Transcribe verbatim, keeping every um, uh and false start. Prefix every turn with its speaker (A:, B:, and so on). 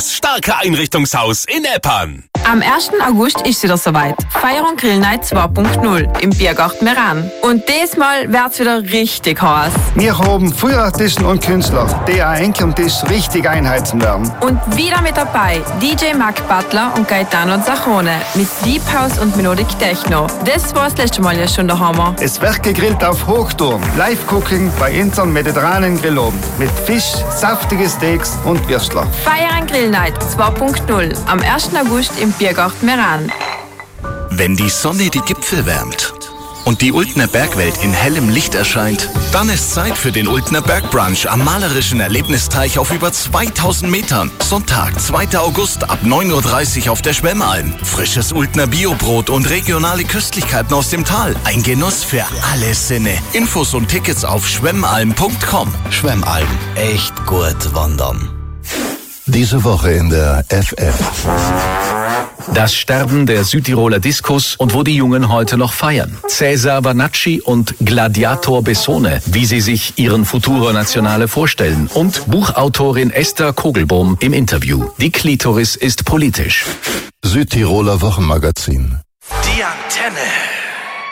A: Das starke Einrichtungshaus in Eppern.
B: Am ersten August ist es wieder soweit. Feier und Grill Night zwei Punkt null im Biergarten Meran. Und diesmal wird's wieder richtig heiß.
C: Wir haben viele Artisten und Künstler, die auch eng am Tisch richtig einheizen werden.
B: Und wieder mit dabei D J Mark Butler und Gaetano Zachone mit Deep House und Melodic Techno. Das war das letzte Mal ja schon der Hammer.
C: Es wird gegrillt auf Hochtouren. Live-Cooking bei unserem mediterranen Grillabend. Mit Fisch, saftige Steaks und Würstler.
B: Feier und Grill Night zwei Punkt null am ersten August im Biergarten Meran.
D: Wenn die Sonne die Gipfel wärmt und die Ultner Bergwelt in hellem Licht erscheint, dann ist Zeit für den Ultner Bergbrunch am malerischen Erlebnisteich auf über zweitausend Metern. Sonntag, zweiter August ab neun Uhr dreißig auf der Schwemmalm. Frisches Ultner Biobrot und regionale Köstlichkeiten aus dem Tal. Ein Genuss für alle Sinne. Infos und Tickets auf schwemmalm punkt com.
E: Schwemmalm. Echt gut wandern.
F: Diese Woche in der F F.
G: Das Sterben der Südtiroler Discos und wo die Jungen heute noch feiern. Cesar Vanacci und Gladiator Bessone, wie sie sich ihren Futuro Nationale vorstellen. Und Buchautorin Esther Kogelbohm im Interview. Die Klitoris ist politisch.
F: Südtiroler Wochenmagazin.
D: Die Antenne.